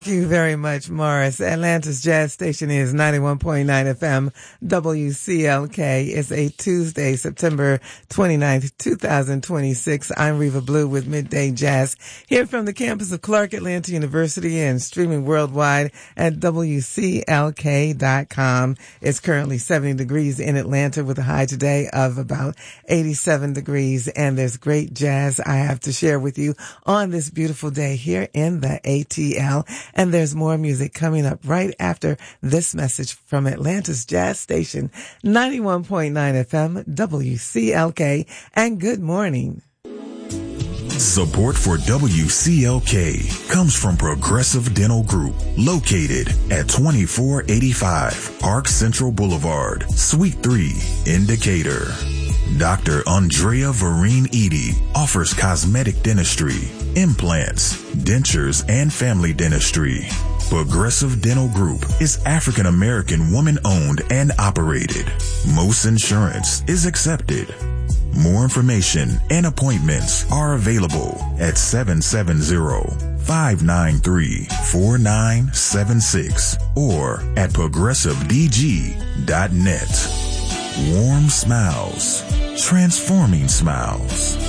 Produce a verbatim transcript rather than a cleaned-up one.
Thank you very much, Morris. Atlanta's Jazz Station is ninety-one point nine F M W C L K. It's a Tuesday, September twenty-ninth, twenty twenty-six. I'm Reva Blue with Midday Jazz here from the campus of Clark Atlanta University and streaming worldwide at W C L K dot com. It's currently seventy degrees in Atlanta with a high today of about eighty-seven degrees, and there's great jazz I have to share with you on this beautiful day here in the A T L. And there's more music coming up right after this message from Atlanta's Jazz Station, ninety-one point nine F M W C L K. And good morning. Support for W C L K comes from Progressive Dental Group, located at twenty-four eighty-five Park Central Boulevard, Suite three, in Decatur. Doctor Andrea Vereen Edie offers cosmetic dentistry, implants, dentures, and family dentistry. Progressive Dental Group is African American woman owned and operated. Most insurance is accepted. More information and appointments are available at seven seven zero, five nine three, four nine seven six or at progressive d g dot net. Warm smiles, transforming smiles.